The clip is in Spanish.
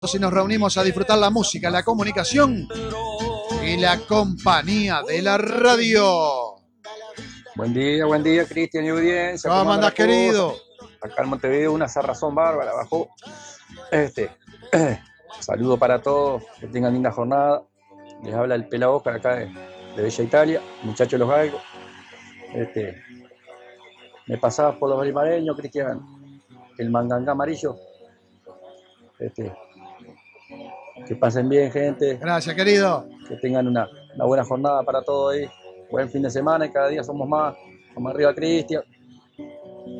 y nos reunimos a disfrutar la música, la comunicación y la compañía de la radio. Buen día, Cristian y audiencia. ¿Cómo andás, querido? Acá en Montevideo una cerrazón bárbara, bajó. Saludo para todos, que tengan linda jornada. Les habla el Pela Oscar acá de Bella Italia, muchachos de los galgos. Me pasaba por los olimareños, Cristian, el mangangá amarillo. Que pasen bien, gente. Gracias, querido. Que tengan una buena jornada para todos ahí. Buen fin de semana y cada día somos más. Vamos arriba, Cristian.